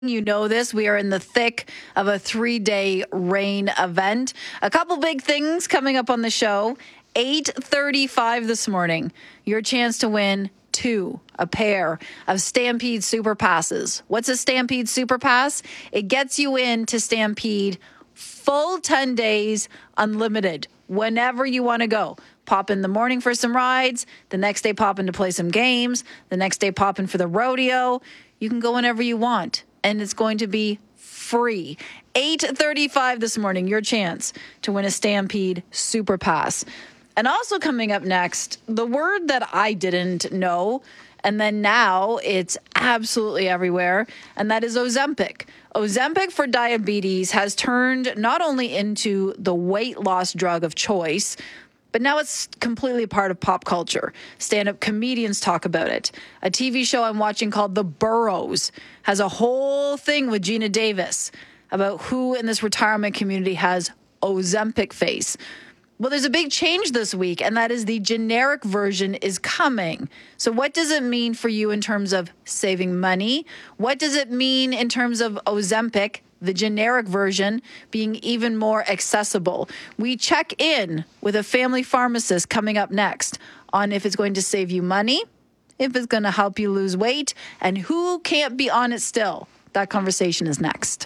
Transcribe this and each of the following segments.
You know this. We are in the thick of a 3-day rain event. A couple big things coming up on the show. 8:35 this morning. Your chance to win a pair of Stampede Super Passes. What's a Stampede Super Pass? It gets you in to Stampede full 10 days, unlimited, whenever you want to go. Pop in the morning for some rides. The next day, pop in to play some games. The next day, pop in for the rodeo. You can go whenever you want. And it's going to be free. 8:35 this morning, your chance to win a Stampede Super Pass. And also coming up next, the word that I didn't know, and then now it's absolutely everywhere, and that is Ozempic. Ozempic for diabetes has turned not only into the weight loss drug of choice, but now it's completely part of pop culture. Stand-up comedians talk about it. A TV show I'm watching called The Burrows has a whole thing with Gina Davis about who in this retirement community has Ozempic face. Well, there's a big change this week, and that is the generic version is coming. So what does it mean for you in terms of saving money? What does it mean in terms of Ozempic, the generic version, being even more accessible? We check in with a family pharmacist coming up next on if it's going to save you money, if it's going to help you lose weight, and who can't be on it still. That conversation is next.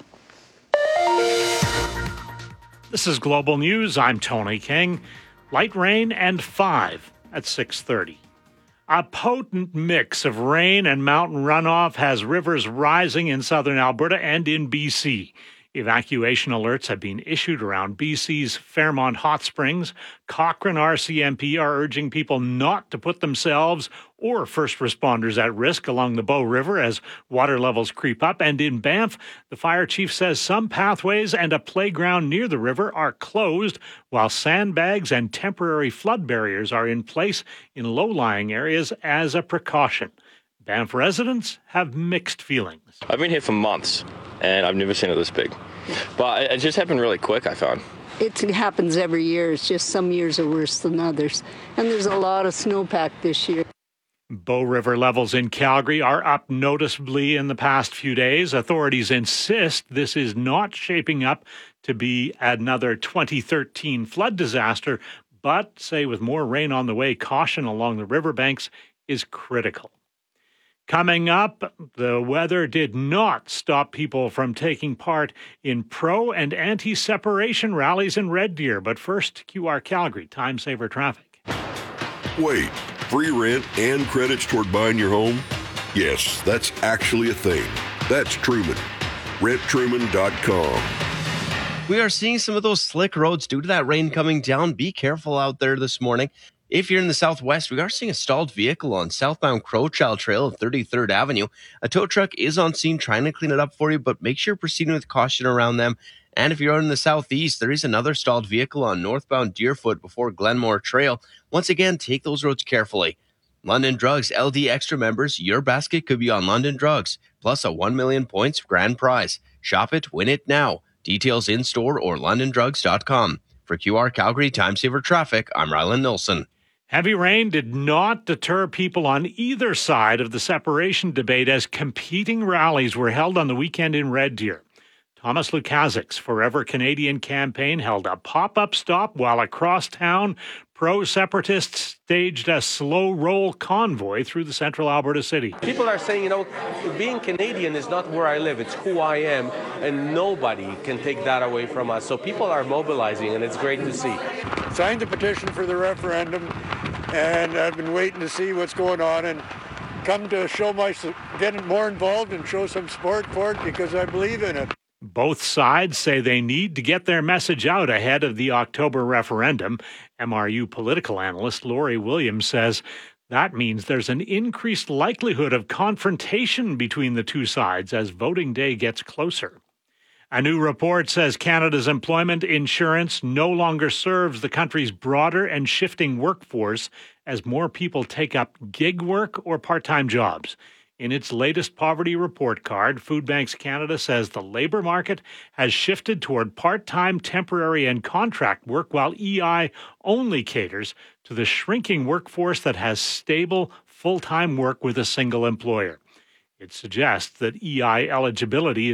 This is Global News. I'm Tony King. Light rain and 5 at 6:30. A potent mix of rain and mountain runoff has rivers rising in southern Alberta and in BC. Evacuation alerts have been issued around BC's Fairmont Hot Springs. Cochrane RCMP are urging people not to put themselves or first responders at risk along the Bow River as water levels creep up. And in Banff, the fire chief says some pathways and a playground near the river are closed, while sandbags and temporary flood barriers are in place in low-lying areas as a precaution. Banff residents have mixed feelings. I've been here for months, and I've never seen it this big. But it just happened really quick, I found. It happens every year. It's just some years are worse than others. And there's a lot of snowpack this year. Bow River levels in Calgary are up noticeably in the past few days. Authorities insist this is not shaping up to be another 2013 flood disaster, but say with more rain on the way, caution along the riverbanks is critical. Coming up, the weather did not stop people from taking part in pro- and anti-separation rallies in Red Deer. But first, QR Calgary, Time Saver Traffic. Wait, free rent and credits toward buying your home? Yes, that's actually a thing. That's Truman. RentTruman.com. We are seeing some of those slick roads due to that rain coming down. Be careful out there this morning. If you're in the southwest, we are seeing a stalled vehicle on southbound Crowchild Trail at 33rd Avenue. A tow truck is on scene trying to clean it up for you, but make sure you're proceeding with caution around them. And if you're out in the southeast, there is another stalled vehicle on northbound Deerfoot before Glenmore Trail. Once again, take those roads carefully. London Drugs LD Extra members, your basket could be on London Drugs, plus a 1 million points grand prize. Shop it, win it now. Details in store or londondrugs.com. For QR Calgary Time Saver Traffic, I'm Ryland Nilsson. Heavy rain did not deter people on either side of the separation debate as competing rallies were held on the weekend in Red Deer. Thomas Lukaszik's Forever Canadian campaign held a pop-up stop while across town, pro-separatists staged a slow roll convoy through the central Alberta city. People are saying, being Canadian is not where I live, it's who I am, and nobody can take that away from us. So people are mobilizing, and it's great to see. Signed the petition for the referendum, and I've been waiting to see what's going on and come to get more involved and show some support for it because I believe in it. Both sides say they need to get their message out ahead of the October referendum. MRU political analyst Laurie Williams says that means there's an increased likelihood of confrontation between the two sides as voting day gets closer. A new report says Canada's employment insurance no longer serves the country's broader and shifting workforce as more people take up gig work or part-time jobs. In its latest poverty report card, Food Banks Canada says the labor market has shifted toward part-time, temporary, and contract work, while EI only caters to the shrinking workforce that has stable, full-time work with a single employer. It suggests that EI eligibility